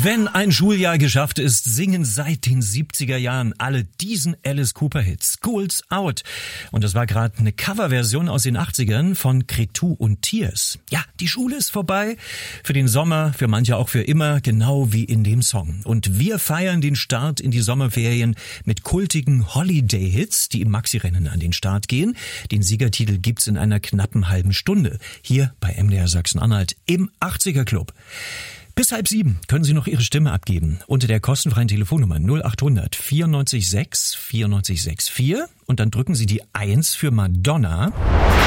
Wenn ein Schuljahr geschafft ist, singen seit den 70er Jahren alle diesen Alice Cooper-Hit School's Out. Und das war gerade eine Coverversion aus den 80ern von Cretu und Tears. Ja, die Schule ist vorbei. Für den Sommer, für manche auch für immer, genau wie in dem Song. Und wir feiern den Start in die Sommerferien mit kultigen Holiday-Hits, die im Maxi-Rennen an den Start gehen. Den Siegertitel gibt's in einer knappen halben Stunde. Hier bei MDR Sachsen-Anhalt im 80er Club. Bis 6:30 können Sie noch Ihre Stimme abgeben unter der kostenfreien Telefonnummer 0800 94 6 94 64 und dann drücken Sie die 1 für Madonna.